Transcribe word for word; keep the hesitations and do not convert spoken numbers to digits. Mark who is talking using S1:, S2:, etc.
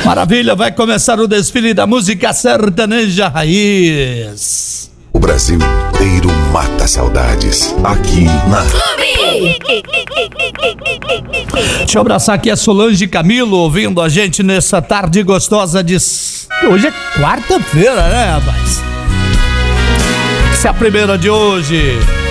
S1: Maravilha, vai começar o desfile da música sertaneja raiz.
S2: O Brasil inteiro mata saudades aqui na Clube.
S1: Deixa eu abraçar aqui a Solange Camilo, ouvindo a gente nessa tarde gostosa de... Hoje é quarta-feira, né, rapaz? Essa é a primeira de hoje.